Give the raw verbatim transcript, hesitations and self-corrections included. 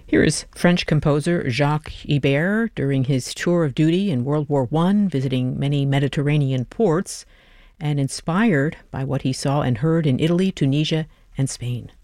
Here is French composer Jacques Ibert during his tour of duty in World War One, visiting many Mediterranean ports, and inspired by what he saw and heard in Italy, Tunisia, and Spain.